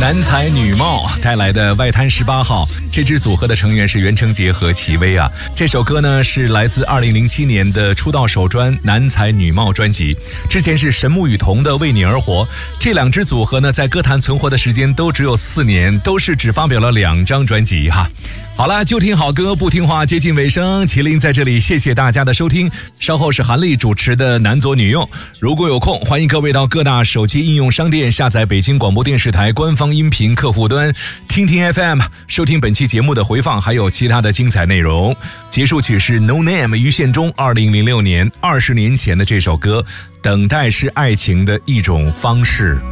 男才女貌带来的外滩18号，这支组合的成员是袁成杰和齐薇啊。这首歌呢是来自2007年的出道首专《男才女貌》专辑，之前是神木雨桐的《为你而活》。这两支组合呢在歌坛存活的时间都只有4年，都是只发表了2张专辑哈。好了，就听好歌不听话接近尾声，麒麟在这里谢谢大家的收听，稍后是韩丽主持的男左女右。如果有空，欢迎各位到各大手机应用商店下载北京广播电视台官方音频客户端听听 FM， 收听本期节目的回放还有其他的精彩内容。结束曲是 No Name 于宪忠2006年20年前的这首歌，等待是爱情的一种方式。